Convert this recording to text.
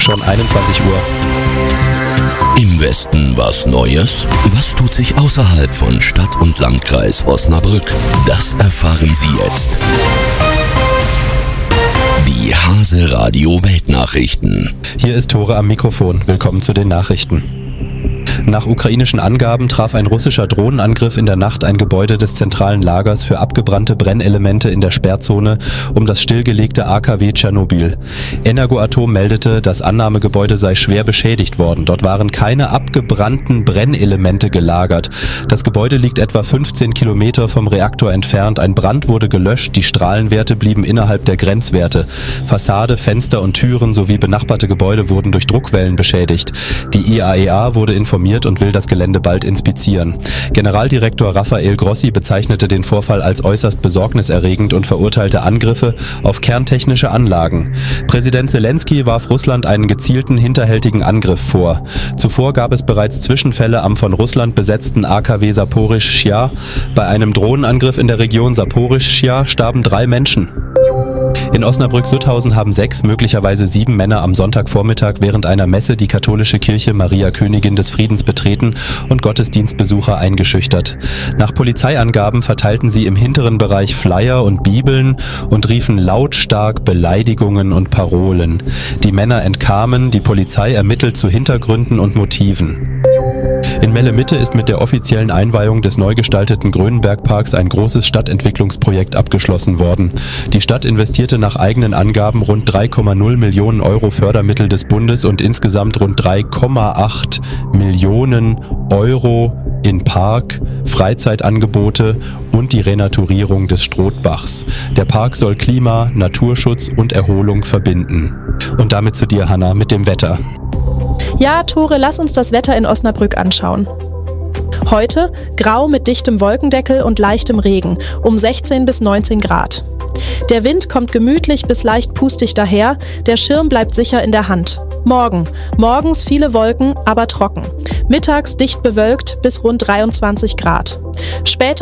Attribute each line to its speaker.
Speaker 1: schon 21 Uhr.
Speaker 2: Im Westen was Neues? Was tut sich außerhalb von Stadt und Landkreis Osnabrück? Das erfahren Sie jetzt. Die Hase Radio Weltnachrichten.
Speaker 1: Hier ist Tore am Mikrofon. Willkommen zu den Nachrichten. Nach ukrainischen Angaben traf ein russischer Drohnenangriff in der Nacht ein Gebäude des zentralen Lagers für abgebrannte Brennelemente in der Sperrzone um das stillgelegte AKW Tschernobyl. Energoatom meldete, das Annahmegebäude sei schwer beschädigt worden. Dort waren keine abgebrannten Brennelemente gelagert. Das Gebäude liegt etwa 15 Kilometer vom Reaktor entfernt. Ein Brand wurde gelöscht, die Strahlenwerte blieben innerhalb der Grenzwerte. Fassade, Fenster und Türen sowie benachbarte Gebäude wurden durch Druckwellen beschädigt. Die IAEA wurde informiert und will das Gelände bald inspizieren. Generaldirektor Rafael Grossi bezeichnete den Vorfall als äußerst besorgniserregend und verurteilte Angriffe auf kerntechnische Anlagen. Präsident Zelensky warf Russland einen gezielten, hinterhältigen Angriff vor. Zuvor gab es bereits Zwischenfälle am von Russland besetzten AKW Saporischschja. Bei einem Drohnenangriff in der Region Saporischschja starben 3 Menschen. In Osnabrück-Sutthausen haben 6, möglicherweise 7 Männer am Sonntagvormittag während einer Messe die katholische Kirche Maria Königin des Friedens betreten und Gottesdienstbesucher eingeschüchtert. Nach Polizeiangaben verteilten sie im hinteren Bereich Flyer und Bibeln und riefen lautstark Beleidigungen und Parolen. Die Männer entkamen, die Polizei ermittelt zu Hintergründen und Motiven. In Melle-Mitte ist mit der offiziellen Einweihung des neu gestalteten Grönenbergparks ein großes Stadtentwicklungsprojekt abgeschlossen worden. Die Stadt investierte nach eigenen Angaben rund 3,0 Millionen Euro Fördermittel des Bundes und insgesamt rund 3,8 Millionen Euro in Park, Freizeitangebote und die Renaturierung des Strothbachs. Der Park soll Klima, Naturschutz und Erholung verbinden. Und damit zu dir, Hanna, mit dem Wetter.
Speaker 3: Ja, Tore, lass uns das Wetter in Osnabrück anschauen. Heute grau mit dichtem Wolkendeckel und leichtem Regen, um 16 bis 19 Grad. Der Wind kommt gemütlich bis leicht pustig daher, der Schirm bleibt sicher in der Hand. Morgens viele Wolken, aber trocken. Mittags dicht bewölkt bis rund 23 Grad. Später